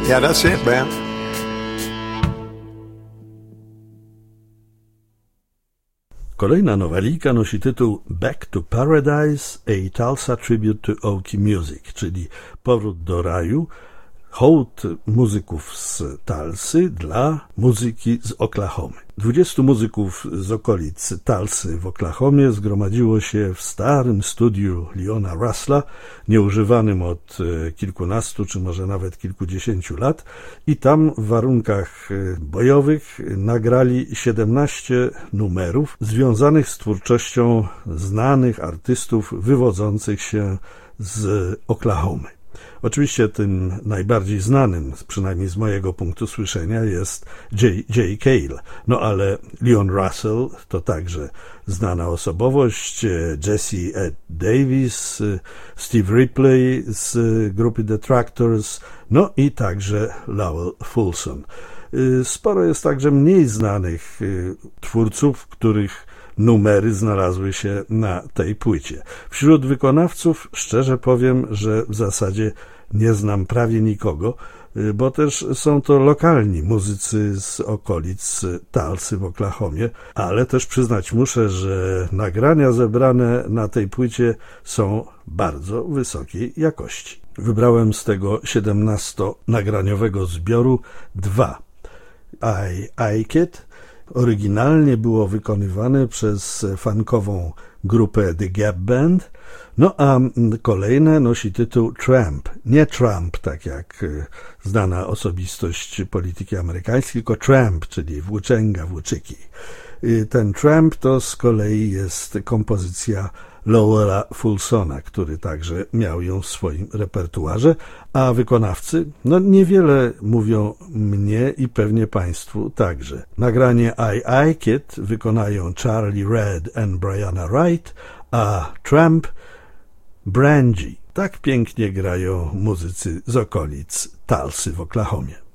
Yeah, that's it, man. Kolejna nowelika nosi tytuł Back to Paradise, a Tulsa Tribute to Okie Music, czyli Powrót do raju, hołd muzyków z Tulsy dla muzyki z Oklahomy. 20 muzyków z okolic Tulsy w Oklahomie zgromadziło się w starym studiu Leona Russella, nieużywanym od kilkunastu czy może nawet kilkudziesięciu lat, i tam w warunkach bojowych nagrali 17 numerów związanych z twórczością znanych artystów wywodzących się z Oklahomy. Oczywiście tym najbardziej znanym, przynajmniej z mojego punktu słyszenia, jest J. Cale. No ale Leon Russell to także znana osobowość, Jesse Ed Davis, Steve Ripley z grupy The Tractors, no i także Lowell Fulson. Sporo jest także mniej znanych twórców, których numery znalazły się na tej płycie. Wśród wykonawców szczerze powiem, że w zasadzie nie znam prawie nikogo, bo też są to lokalni muzycy z okolic Tulsy w Oklahomie, ale też przyznać muszę, że nagrania zebrane na tej płycie są bardzo wysokiej jakości. Wybrałem z tego 17-nagraniowego zbioru 2. I Like It oryginalnie było wykonywane przez funkową grupę The Gap Band, no a kolejne nosi tytuł Tramp. Nie Trump, tak jak znana osobistość polityki amerykańskiej, tylko Tramp, czyli włóczęga, włóczyki. Ten Tramp to z kolei jest kompozycja Lowella Fulsona, który także miał ją w swoim repertuarze, a wykonawcy, no niewiele mówią mnie i pewnie Państwu także. Nagranie I Like It wykonają Charlie Red and Brianna Wright, a Tramp Brangie. Tak pięknie grają muzycy z okolic Tulsy w Oklahomie.